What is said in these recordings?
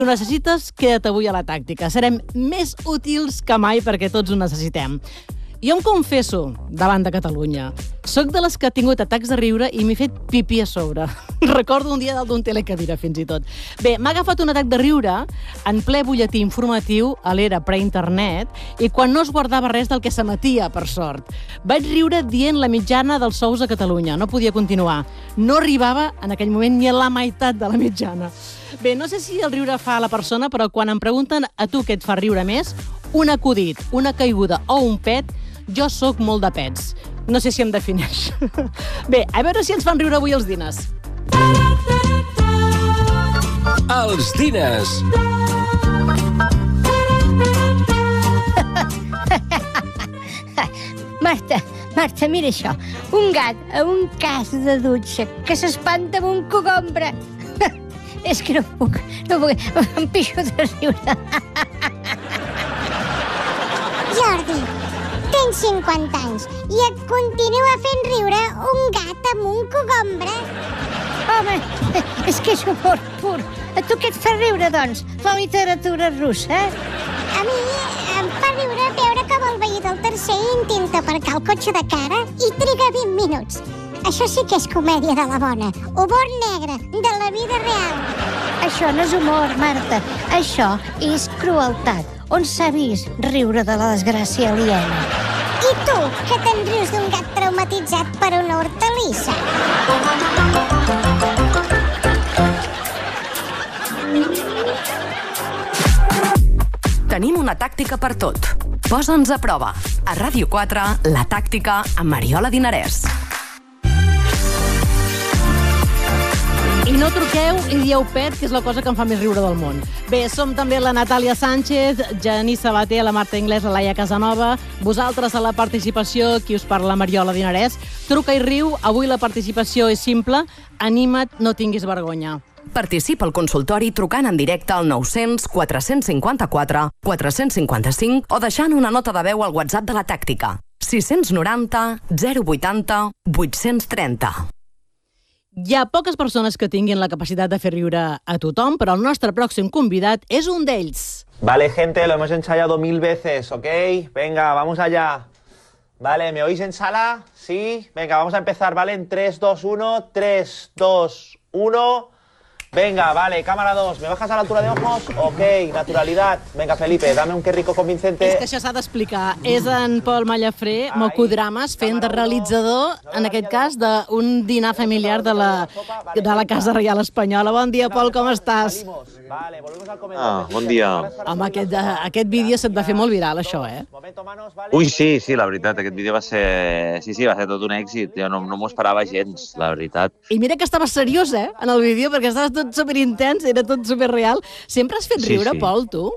ho necessites, queda't avui a la tàctica. Serem més útils que mai perquè tots ho necessitem. Jo em confesso, davant de Catalunya, soc de les que ha tingut atacs de riure i m'he fet pipí a sobre. Recordo un dia dalt d'un telecadira, fins i tot. Bé, m'ha agafat un atac de riure en ple butlletí informatiu a l'era pre-internet i quan no es guardava res del que s'emetia, per sort. Vaig riure dient la mitjana dels sous a Catalunya. No podia continuar. No arribava en aquell moment ni a la meitat de la mitjana. Bé, no sé si el riure fa a la persona, però quan em pregunten a tu què et fa riure més, un acudit, una caiguda o un pet, jo sóc molt de pets. No sé si em defineix. Bé, a veure si ens fan riure avui els diners. Els diners. Marta, mira això. Un gat a un cas de dutxa que s'espanta amb un cogombre. És que no puc. Em pixo de riure. Jordi, tens 50 anys i et continua fent riure un gat amb un cogombre? Home, és que és humor pur. A tu què et fa riure, doncs? La literatura russa? A mi em fa riure veure com el veí del tercer intenta aparcar el cotxe de cara i triga 20 minuts. Això sí que és comèdia de la bona. Humor negre, de la vida real. Això no és humor, Marta. Això és crueltat. On s'ha vist riure de la desgràcia aliena? I tu, que te'n rius d'un gat traumatitzat per una hortalissa? Tenim una tàctica per tot. Posa'ns a prova. A Ràdio 4, La Tàctica amb Mariola Dinarès. I no truqueu i dieu pet, que és la cosa que em fa més riure del món. Bé, som també la Natàlia Sánchez, Genís Sabater, la Marta Inglés, la Laia Casanova, vosaltres a la participació, qui us parla, Mariola Dinarès. Truca i riu, avui la participació és simple, anima't, no tinguis vergonya. Participa al consultori trucant en directe al 900 454 455 o deixant una nota de veu al WhatsApp de La Tàctica. 690 080 830. Hi ha poques persones que tinguin la capacitat de fer riure a tothom, però el nostre pròxim convidat és un d'ells. Vale, gente, lo hemos ensayado 1000 veces, ¿ok? Venga, vamos allá. Vale, ¿me oís en sala? Sí. Venga, vamos a empezar, ¿vale? En 3, 2, 1, 3, 2, 1... Venga, vale, cámara 2, ¿me bajas a la altura de ojos? Ok, naturalidad. Venga, Felipe, dame un qué rico convincente. És que això s'ha d'explicar. És en Pol Mallafré, Mocodrames, fent de realitzador, en aquest cas, d'un dinar familiar de la Casa Reial Espanyola. Bon dia, Pol, com estàs? Bon dia. Home, aquest vídeo se't va fer molt viral, això, eh? Ui, sí, la veritat, aquest vídeo va ser... Sí, va ser tot un èxit. Jo no m'ho esperava gens, la veritat. I mira que estaves seriós, en el vídeo, perquè estaves tot superintens, era tot superreal. Sempre has fet riure, sí. Pol, tu?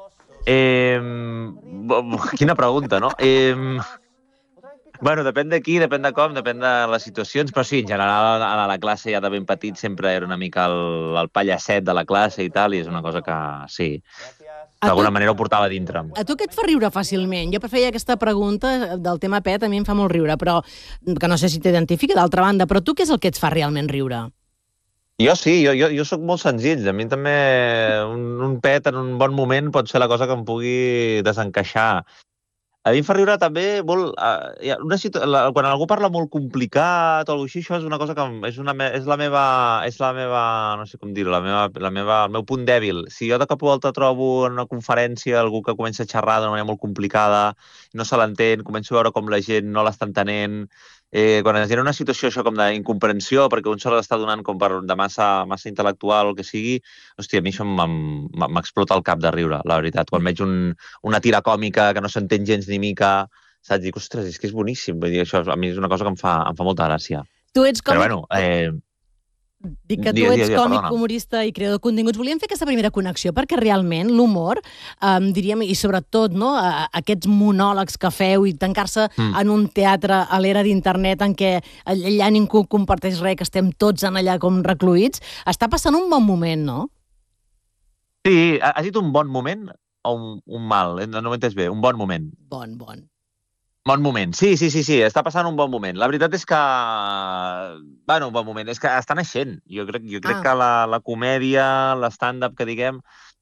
Quina pregunta, no? Bueno, depèn de qui, depèn de com, depèn de les situacions, però sí, en general a la classe ja de ben petit sempre era una mica el pallasset de la classe i tal, i és una cosa que sí, d'alguna manera ho portava dintre. A tu què et fa riure fàcilment? Jo feia aquesta pregunta del tema pet, a mi em fa molt riure, però que no sé si t'identifica d'altra banda, però tu què és el que et fa realment riure? Jo sí, jo soc molt senzill. A mi també un pet en un bon moment pot ser la cosa que em pugui desencaixar. A mi em fa riure també molt... Quan algú parla molt complicat o alguna cosa així, això és una cosa que és la meva, no sé com dir-ho, el meu punt dèbil. Si jo de cap volta trobo en una conferència algú que comença a xerrar d'una manera molt complicada, no se l'entén, començo a veure com la gent no l'està entenent, quan es genera una situació això com d'incomprensió, perquè un se l'està donant com de massa intel·lectual o el que sigui, hòstia, a mi això m'explota el cap de riure, la veritat. Quan veig una tira còmica que no s'entén gens ni mica, saps? Dic, ostres, és que és boníssim. Vull dir, això a mi és una cosa que em fa molta gràcia. Tu ets còmic... Però bueno... Dic que tu ets còmic, humorista i creador de continguts. Volíem fer aquesta primera connexió perquè realment l'humor, diríem, i sobretot aquests monòlegs que feu i tancar-se en un teatre a l'era d'internet en què allà ningú comparteix res, que estem tots en allà com recluïts, està passant un bon moment, no? Sí, has dit un bon moment o un mal? No m'ho entès bé, un bon moment. Bon. Bon moment, sí, està passant un bon moment. La veritat és que... Bueno, un bon moment, és que està naixent. Jo crec que la comèdia, l'stand-up, que diguem,